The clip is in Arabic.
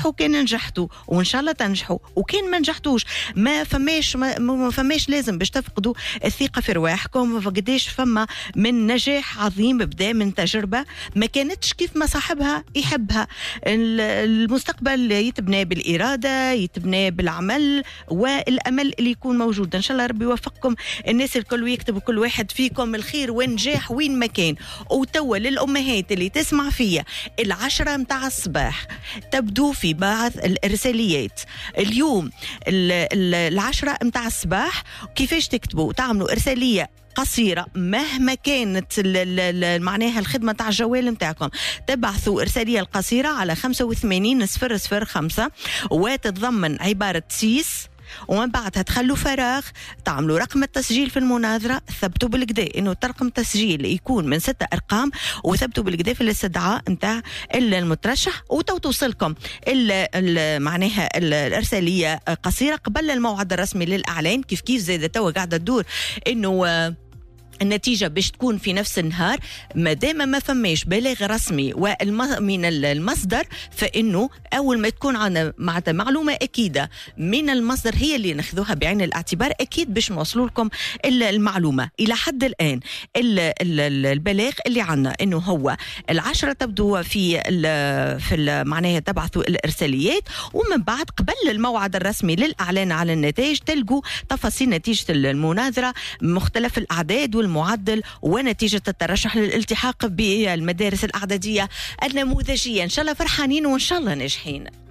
تنجحوا كان نجحتوا، وإن شاء الله تنجحوا، وكان ما نجحتوش ما فماش لازم باش تفقدوا الثقة في رواحكم. فقديش فما من نجاح عظيم بدا من تجربة ما كانتش كيف ما صاحبها يحبها. المستقبل يتبنى بالإرادة، يتبنى بالعمل والأمل اللي يكون موجود. إن شاء الله ربي يوفقكم الناس الكل ويكتب كل واحد فيكم الخير والنجاح وين ما كان. وتوا للأمهات اللي تسمع فيا 10 متاع الصباح تبدو في بعض الإرساليات اليوم 10 متاع الصباح. كيفاش تكتبوا؟ تعملوا إرسالية قصيرة مهما كانت معناها الخدمة تاع الجوال متاعكم، تبعثوا إرسالية القصيرة على 85 005 وتتضمن عبارة سيس، ومن بعدها تخلوا فراغ، تعملوا رقم التسجيل في المناظرة، ثبتوا بالكدا انه رقم التسجيل يكون من 6 أرقام، وثبتوا بالكدا في الاستدعاء نتاع المترشح، وتوصلكم معناها الإرسالية قصيرة قبل الموعد الرسمي للإعلان. كيف زاد توا قاعدة تدور انه النتيجة باش تكون في نفس النهار. ما دام ما فماش بلاغ رسمي من المصدر، فإنه أول ما تكون عندنا معلومة أكيدة من المصدر هي اللي ناخذوها بعين الاعتبار، أكيد باش نوصلوا لكم المعلومة. إلى حد الآن البلاغ اللي عندنا إنه هو 10 تبدو في معناها تبعثوا الإرساليات، ومن بعد قبل الموعد الرسمي للإعلان على النتائج تلقوا تفاصيل نتيجة المناظرة، مختلف الأعداد والمعدل ونتيجة الترشح للالتحاق بالمدارس الأعدادية النموذجية. إن شاء الله فرحانين وإن شاء الله ناجحين.